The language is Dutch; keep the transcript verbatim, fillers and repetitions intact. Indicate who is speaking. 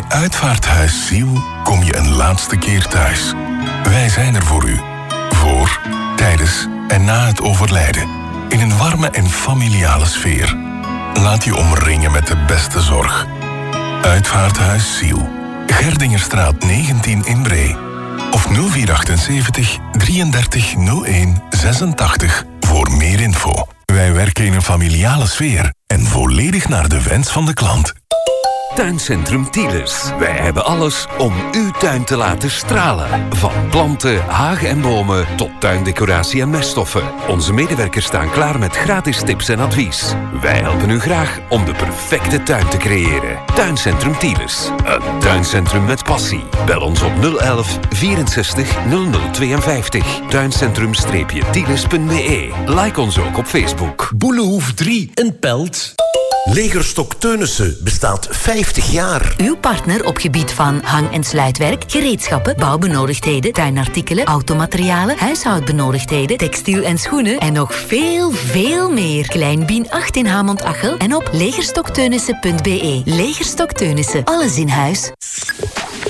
Speaker 1: Uitvaarthuis Ziel kom je een laatste keer thuis. Wij zijn er voor u. Voor, tijdens en na het overlijden. In een warme en familiale sfeer. Laat je omringen met de beste zorg. Uitvaarthuis Ziel. Gerdingerstraat negentien in Bree. Of nul vier achtenzeventig drieëndertig nul een zesentachtig voor meer info. Wij werken in een familiale sfeer en volledig naar de wens van de klant.
Speaker 2: Tuincentrum Tielers. Wij hebben alles om uw tuin te laten stralen. Van planten, hagen en bomen tot tuindecoratie en meststoffen. Onze medewerkers staan klaar met gratis tips en advies. Wij helpen u graag om de perfecte tuin te creëren. Tuincentrum Tielers. Een tuincentrum met passie. Bel ons op nul elf vierenzestig nul nul tweeënvijftig. tuincentrum-tielers punt b e. Like ons ook op Facebook.
Speaker 3: Boelenhoef drie in Pelt. Legerstok Teunissen bestaat vijftig jaar.
Speaker 4: Uw partner op gebied van hang- en sluitwerk, gereedschappen, bouwbenodigdheden, tuinartikelen, automaterialen, huishoudbenodigdheden, textiel en schoenen en nog veel, veel meer. Klein Bien acht in Hamont-Achel en op legerstokteunissen punt b e. Legerstok Teunissen, alles in huis.